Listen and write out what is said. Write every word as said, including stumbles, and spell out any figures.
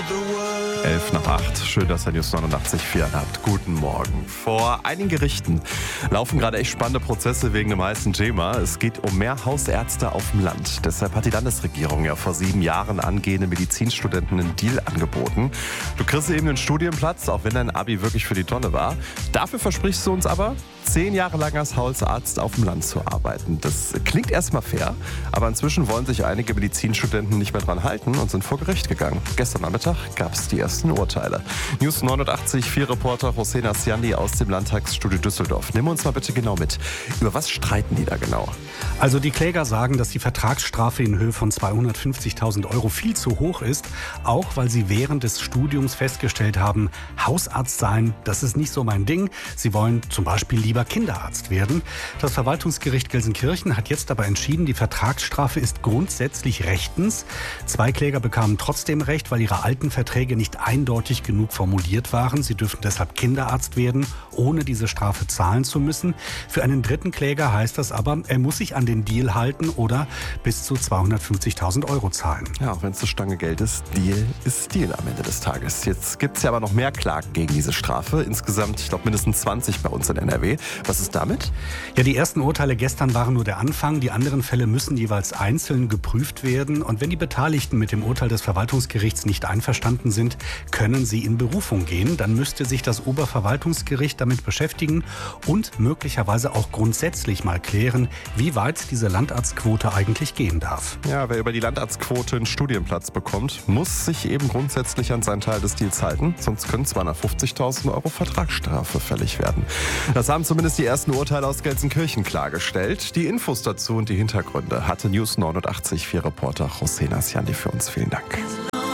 Elf nach acht. Schön, dass ihr News neunundachtzig Komma vier habt. Guten Morgen. Vor einigen Gerichten laufen gerade echt spannende Prozesse wegen dem heißen Thema. Es geht um mehr Hausärzte auf dem Land. Deshalb hat die Landesregierung ja vor sieben Jahren angehende Medizinstudenten einen Deal angeboten. Du kriegst eben einen Studienplatz, auch wenn dein Abi wirklich für die Tonne war. Dafür versprichst du uns aber, zehn Jahre lang als Hausarzt auf dem Land zu arbeiten. Das klingt erstmal fair, aber inzwischen wollen sich einige Medizinstudenten nicht mehr dran halten und sind vor Gericht gegangen. Gestern Nachmittag gab es die ersten Urteile. News neunundachtzig Komma vier Reporter Hossein Asjandi aus dem Landtagsstudio Düsseldorf. Nimm uns mal bitte genau mit. Über was streiten die da genau? Also die Kläger sagen, dass die Vertragsstrafe in Höhe von zweihundertfünfzigtausend Euro viel zu hoch ist, auch weil sie während des Studiums festgestellt haben, Hausarzt sein, das ist nicht so mein Ding. Sie wollen zum Beispiel lieber Kinderarzt werden. Das Verwaltungsgericht Gelsenkirchen hat jetzt aber entschieden, die Vertragsstrafe ist grundsätzlich rechtens. Zwei Kläger bekamen trotzdem Recht, weil ihre alten Verträge nicht eindeutig genug formuliert waren. Sie dürfen deshalb Kinderarzt werden, ohne diese Strafe zahlen zu müssen. Für einen dritten Kläger heißt das aber, er muss sich an den Deal halten oder bis zu zweihundertfünfzigtausend Euro zahlen. Ja, auch wenn es eine Stange Geld ist, Deal ist Deal am Ende des Tages. Jetzt gibt es ja aber noch mehr Klagen gegen diese Strafe. Insgesamt, ich glaube, mindestens zwanzig bei uns in N R W. Was ist damit? Ja, die ersten Urteile gestern waren nur der Anfang. Die anderen Fälle müssen jeweils einzeln geprüft werden. Und wenn die Beteiligten mit dem Urteil des Verwaltungsgerichts nicht einverstanden sind, können sie in Berufung gehen. Dann müsste sich das Oberverwaltungsgericht damit beschäftigen und möglicherweise auch grundsätzlich mal klären, wie weit diese Landarztquote eigentlich gehen darf. Ja, wer über die Landarztquote einen Studienplatz bekommt, muss sich eben grundsätzlich an seinen Teil des Deals halten. Sonst können zweihundertfünfzigtausend Euro Vertragsstrafe fällig werden. Das haben zumindest die ersten Urteile aus Gelsenkirchen klargestellt. Die Infos dazu und die Hintergründe hatte News neunundachtzig Komma vier Reporter Hossein Asjandi für uns. Vielen Dank.